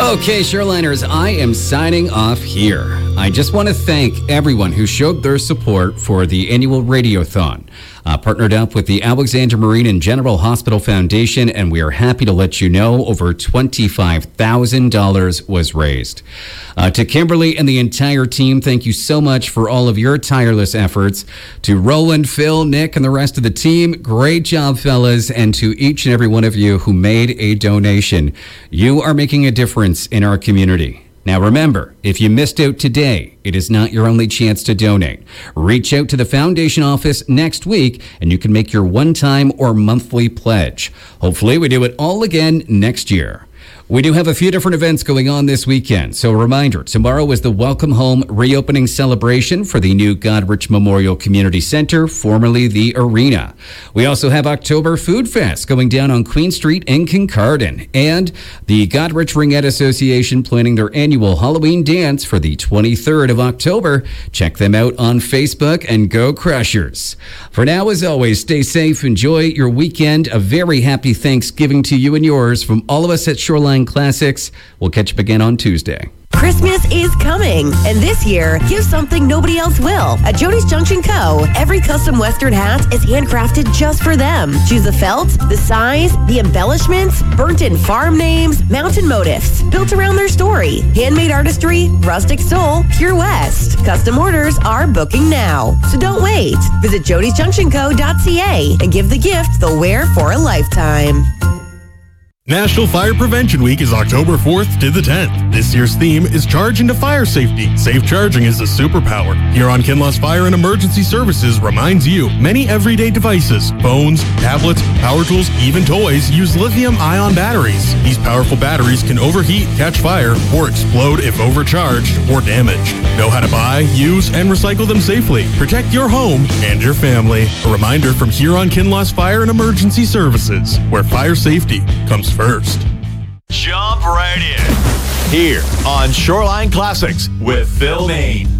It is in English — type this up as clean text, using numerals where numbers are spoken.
Okay, Shoreliners, I am signing off here. I just want to thank everyone who showed their support for the annual Radiothon. Partnered up with the Alexander Marine and General Hospital Foundation, and we are happy to let you know over $25,000 was raised. To Kimberly and the entire team, thank you so much for all of your tireless efforts. To Roland, Phil, Nick, and the rest of the team, great job, fellas. And to each and every one of you who made a donation, you are making a difference in our community. Now remember, if you missed out today, it is not your only chance to donate. Reach out to the foundation office next week and you can make your one-time or monthly pledge. Hopefully we do it all again next year. We do have a few different events going on this weekend. So a reminder, tomorrow is the Welcome Home reopening celebration for the new Godrich Memorial Community Center, formerly the Arena. We also have October Food Fest going down on Queen Street in Kincardine. And the Godrich Ringette Association planning their annual Halloween dance for the 23rd of October. Check them out on Facebook and go Crushers. For now, as always, stay safe, enjoy your weekend. A very happy Thanksgiving to you and yours from all of us at Shoreline Classics. We'll catch up again on Tuesday. Christmas is coming, and this year, give something nobody else will. At Jody's Junction Co., every custom Western hat is handcrafted just for them. Choose the felt, the size, the embellishments, burnt-in farm names, mountain motifs, built around their story. Handmade artistry, rustic soul, pure West. Custom orders are booking now, so don't wait. Visit jodysjunctionco.ca and give the gift they'll wear for a lifetime. National Fire Prevention Week is October 4th to the 10th. This year's theme is Charge into Fire Safety. Safe charging is a superpower. Huron Kinloss Fire and Emergency Services reminds you, many everyday devices, phones, tablets, power tools, even toys, use lithium-ion batteries. These powerful batteries can overheat, catch fire, or explode if overcharged or damaged. Know how to buy, use, and recycle them safely. Protect your home and your family. A reminder from Huron Kinloss Fire and Emergency Services, where fire safety comes first. Jump right in here on Shoreline Classics with Phil Main.